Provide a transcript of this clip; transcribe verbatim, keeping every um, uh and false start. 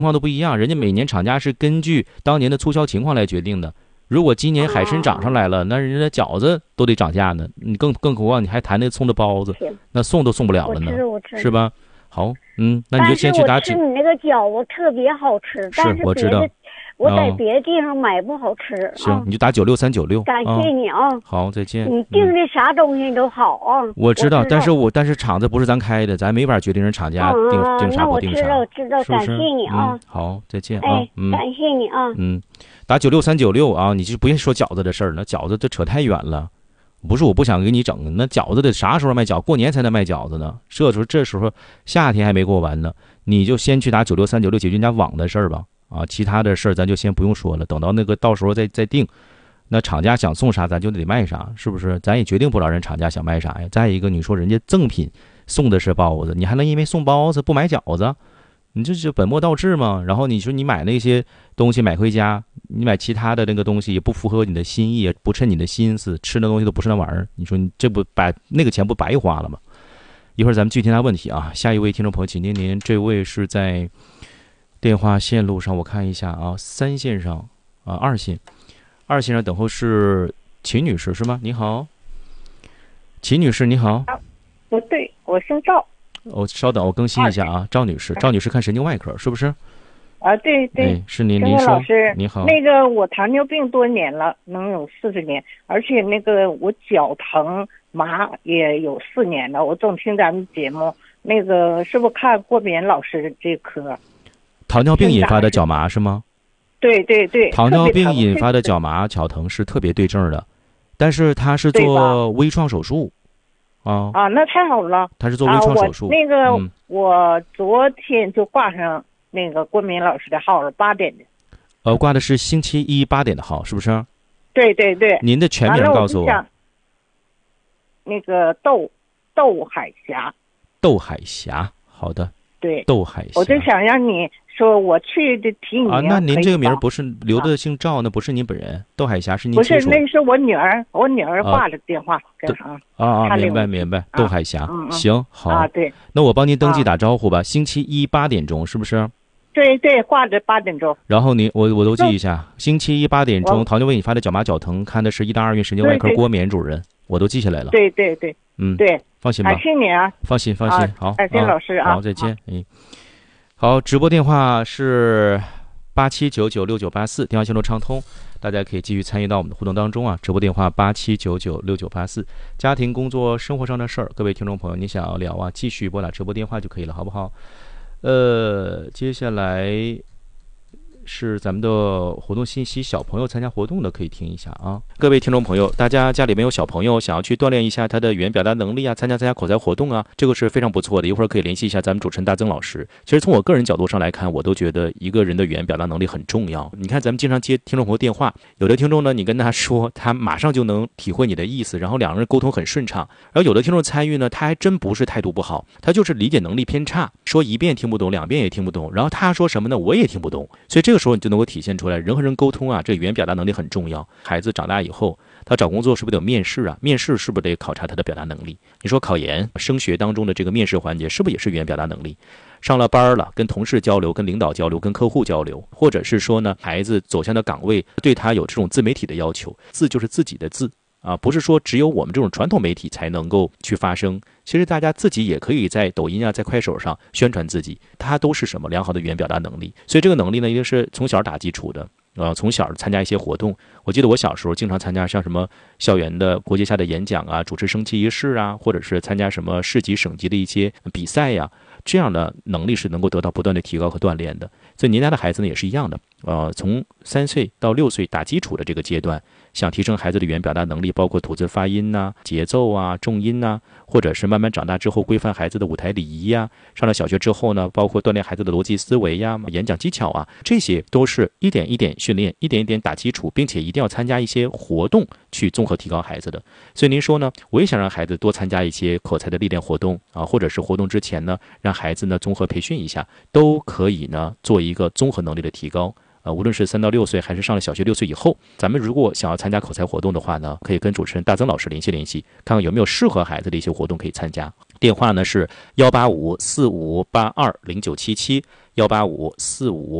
况都不一样，人家每年厂家是根据当年的促销情况来决定的。如果今年海参涨上来了，那人家饺子都得涨价呢，你更更何况你还谈那送的包子，那送都送不了了呢，是吧？好，嗯，那你就先去打九。 但是我吃你那个饺子特别好吃，但是我知道， 我在别的地方买不好吃。 哦、行，你就打九六三九六。 感谢你啊！ 哦、好，再见。 你订的啥东西都好啊。 我知道， 我知道但是我但是厂子不是咱开的，咱没法决定人厂家定、 啊、 定啥不定啥。 那我知道，知道，感谢你啊、 嗯！好，再见啊！ 哎， 嗯， 感谢你啊！ 嗯，打九六三九六啊！你就不愿意说饺子的事儿了，饺子这扯太远了。不是我不想给你整，那饺子得啥时候卖饺？过年才能卖饺子呢。这时候这时候夏天还没过完呢，你就先去打九六三九六解决人家网的事儿吧。啊，其他的事儿咱就先不用说了，等到那个到时候再再定。那厂家想送啥，咱就得卖啥，是不是？咱也决定不了人厂家想卖啥呀。再一个，你说人家赠品送的是包子，你还能因为送包子不买饺子？你这是本末倒置吗？然后你说你买那些东西买回家，你买其他的那个东西也不符合你的心意，也不称你的心思，吃的东西都不是那玩意儿，你说你这不白那个钱不白花了吗？一会儿咱们具体答问题啊。下一位听众朋友，请您您这位是在电话线路上，我看一下啊，三线上啊，二线，二线上等候是秦女士是吗？你好，秦女士你好。 啊，不对，我姓赵。 哦，稍等，我更新一下啊，赵女士，赵女士看神经外科是不是？ 啊，对对， 哎、是您，您说。 老师你好。 那个我糖尿病多年了，能有四十年，而且那个我脚疼麻也有四年了。我总听咱们节目，那个是不是看过敏老师这科？ 糖尿病引发的脚麻是吗？ 对对对。 糖尿病引发的脚麻、脚疼是特别对症的，但是他是做微创手术。啊啊，那太好了！ 他是做微创手术。 啊、那个、 嗯， 我昨天就挂上那个郭明老师的号了，八点的。 呃，挂的是星期一八点的号，是不是？ 对对对。 您的全名告诉我。 我那个窦窦海霞。 窦海霞，好的。 对。 窦海霞。 我就想让你说我去的提你啊，那您这个名不是留的姓赵，那不是您本人。窦海霞是您不是，那是我女儿，我女儿挂的电话跟啊啊啊，明白明白。窦海霞，行好啊，对。 那我帮您登记打招呼吧。星期一八点钟是不是？ 对对，挂着八点钟。 然后您我我都记一下，星期一八点钟，糖尿病引发的脚麻脚疼，看的是一大二院神经外科郭冕主任，我都记下来了。 对对对， 嗯， 对， 放心吧。 感谢你啊， 放心放心，好， 感谢老师啊， 好，再见，嗯。好，直播电话是八七九九六九八四，电话线路畅通，大家可以继续参与到我们的互动当中啊。直播电话八七九九六九八四，家庭、工作、生活上的事儿，各位听众朋友，你想要聊啊，继续拨打直播电话就可以了，好不好？呃，接下来是咱们的活动信息，小朋友参加活动的可以听一下啊。各位听众朋友，大家家里面有小朋友想要去锻炼一下他的语言表达能力啊，参加参加口才活动啊，这个是非常不错的。一会儿可以联系一下咱们主持人大曾老师。其实从我个人角度上来看，我都觉得一个人的语言表达能力很重要。你看咱们经常接听众朋友电话，有的听众呢，你跟他说，他马上就能体会你的意思，然后两个人沟通很顺畅。然后有的听众参与呢，他还真不是态度不好，他就是理解能力偏差，说一遍听不懂，两遍也听不懂，然后他说什么呢，我也听不懂。所以这个时候你就能够体现出来，人和人沟通啊，这语言表达能力很重要。孩子长大以后，他找工作是不是得有面试啊？面试是不是得考察他的表达能力？你说考研、升学当中的这个面试环节，是不是也是语言表达能力？上了班了，跟同事交流、跟领导交流、跟客户交流，或者是说呢，孩子走向的岗位对他有这种自媒体的要求，字就是自己的字啊，不是说只有我们这种传统媒体才能够去发声。其实大家自己也可以在抖音啊，在快手上宣传自己，它都是什么良好的语言表达能力。所以这个能力呢，一定是从小打基础的。呃，从小参加一些活动，我记得我小时候经常参加像什么校园的国际下的演讲啊，主持升旗仪式啊，或者是参加什么市级、省级的一些比赛呀、啊，这样的能力是能够得到不断的提高和锻炼的。所以您家的孩子呢也是一样的，呃，从三岁到六岁打基础的这个阶段，想提升孩子的语言表达能力，包括吐字发音呐、啊、节奏啊、重音呐、啊，或者是慢慢长大之后规范孩子的舞台礼仪呀、啊，上了小学之后呢，包括锻炼孩子的逻辑思维呀、演讲技巧啊，这些都是一点一点训练，一点一点打基础，并且一定要参加一些活动去综合提高孩子的。所以您说呢，我也想让孩子多参加一些口才的历练活动啊，或者是活动之前呢，让孩子呢综合培训一下，都可以呢做一个综合能力的提高。呃，无论是三到六岁，还是上了小学六岁以后，咱们如果想要参加口才活动的话呢，可以跟主持人大曾老师联系联系，看看有没有适合孩子的一些活动可以参加。 电话呢是幺八五四五八二零九七七，幺八五四五